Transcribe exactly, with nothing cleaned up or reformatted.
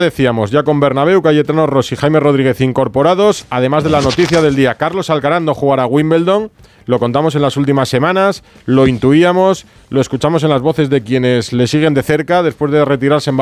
Decíamos, ya con Bernabéu, Cayetano Rossi y Jaime Rodríguez incorporados, además de la noticia del día, Carlos Alcaraz no jugará a Wimbledon, lo contamos en las últimas semanas, lo intuíamos, lo escuchamos en las voces de quienes le siguen de cerca después de retirarse en